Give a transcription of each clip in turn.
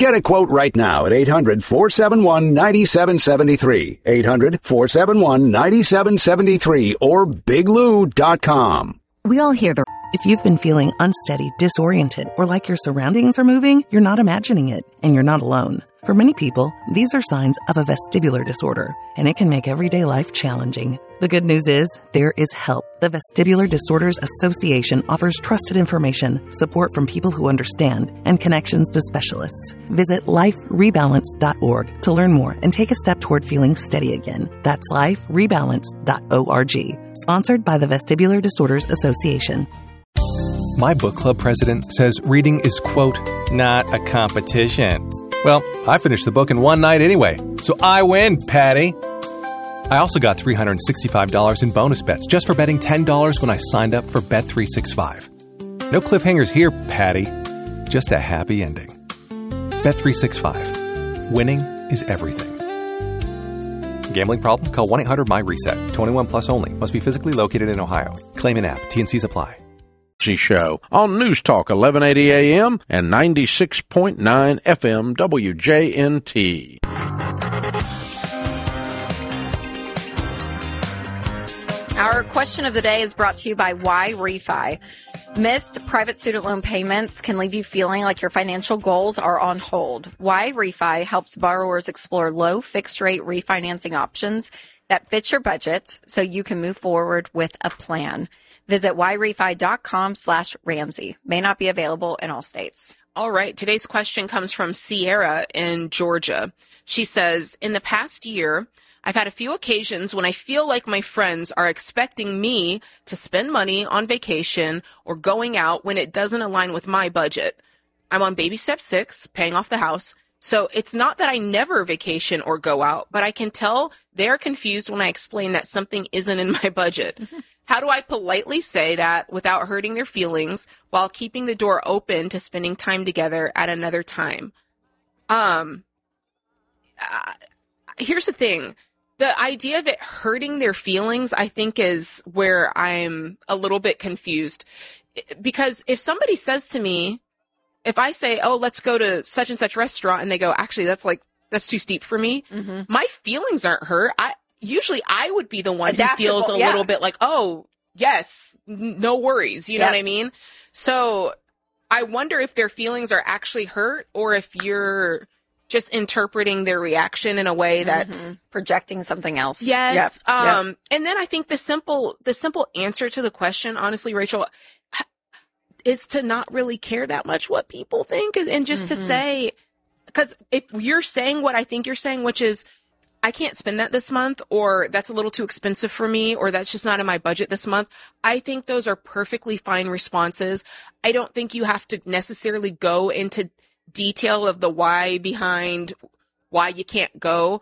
Get a quote right now at 800-471-9773, 800-471-9773, or biglou.com. We all hear the... If you've been feeling unsteady, disoriented, or like your surroundings are moving, you're not imagining it, and you're not alone. For many people, these are signs of a vestibular disorder, and it can make everyday life challenging. The good news is, there is help. The Vestibular Disorders Association offers trusted information, support from people who understand, and connections to specialists. Visit liferebalance.org to learn more and take a step toward feeling steady again. That's liferebalance.org. Sponsored by the Vestibular Disorders Association. My book club president says reading is, quote, not a competition. Well, I finished the book in one night anyway, so I win, Patty. I also got $365 in bonus bets just for betting $10 when I signed up for Bet365. No cliffhangers here, Patty. Just a happy ending. Bet365. Winning is everything. Gambling problem? Call 1-800-MY-RESET. 21 plus only. Must be physically located in Ohio. Claim in app. T&Cs apply. Show on News Talk 1180 AM and 96.9 FM WJNT. Our question of the day is brought to you by YRefi. Missed private student loan payments can leave you feeling like your financial goals are on hold. YRefi helps borrowers explore low fixed rate refinancing options that fit your budget so you can move forward with a plan. Visit yrefi.com/Ramsey. May not be available in all states. All right. Today's question comes from Sierra in Georgia. She says, in the past year, I've had a few occasions when I feel like my friends are expecting me to spend money on vacation or going out when it doesn't align with my budget. I'm on baby step 6, paying off the house. So it's not that I never vacation or go out, but I can tell they're confused when I explain that something isn't in my budget. How do I politely say that without hurting their feelings while keeping the door open to spending time together at another time? Here's the thing. The idea of it hurting their feelings, I think, is where I'm a little bit confused. Because if somebody says to me, if I say, oh, let's go to such and such restaurant, and they go, actually, that's too steep for me, my feelings aren't hurt. Usually I would be the one who feels a little bit like, oh, yes, no worries. You know what I mean? So I wonder if their feelings are actually hurt or if you're just interpreting their reaction in a way that's projecting something else. Yes. And then I think the simple answer to the question, honestly, Rachel, is to not really care that much what people think and just to say, because if you're saying what I think you're saying, which is, I can't spend that this month, or that's a little too expensive for me, or that's just not in my budget this month. I think those are perfectly fine responses. I don't think you have to necessarily go into detail of the why behind why you can't go.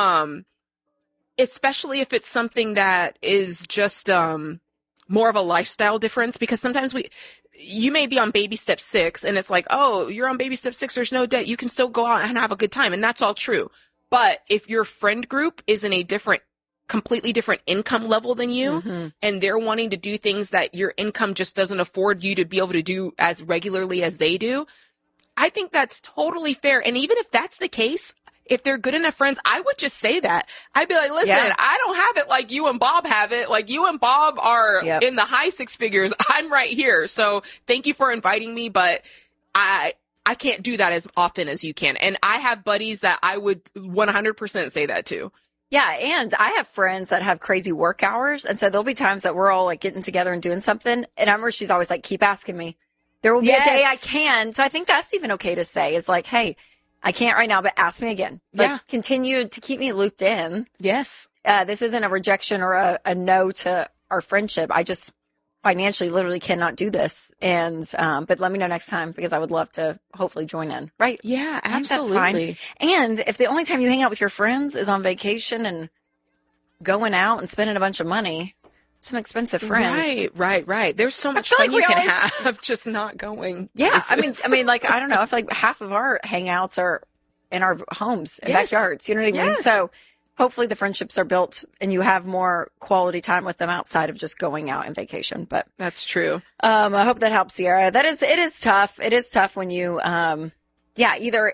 Especially if it's something that is just more of a lifestyle difference, because sometimes you may be on baby step 6 and it's like, oh, you're on baby step 6, there's no debt, you can still go out and have a good time, and that's all true. But if your friend group is in a completely different income level than you, and they're wanting to do things that your income just doesn't afford you to be able to do as regularly as they do, I think that's totally fair. And even if that's the case, if they're good enough friends, I would just say that. I'd be like, listen, I don't have it like you and Bob have it. Like, you and Bob are in the high 6 figures. I'm right here. So thank you for inviting me, but I can't do that as often as you can. And I have buddies that I would 100% say that to. Yeah, and I have friends that have crazy work hours. And so there'll be times that we're all like getting together and doing something. And I remember she's always like, keep asking me. There will be a day I can. So I think that's even okay to say, is like, hey, I can't right now, but ask me again. Like, continue to keep me looped in. Yes. This isn't a rejection or a no to our friendship. I just financially literally cannot do this. And, but let me know next time, because I would love to hopefully join in. Right. Yeah, absolutely. That's fine. And if the only time you hang out with your friends is on vacation and going out and spending a bunch of money, some expensive friends. Right. There's so much fun you can have just not going. Yeah. Places. I mean, like, I don't know. I feel like half of our hangouts are in our homes and backyards. You know what I mean? So hopefully the friendships are built and you have more quality time with them outside of just going out on vacation. But that's true. I hope that helps, Sierra. It is tough. It is tough when you, either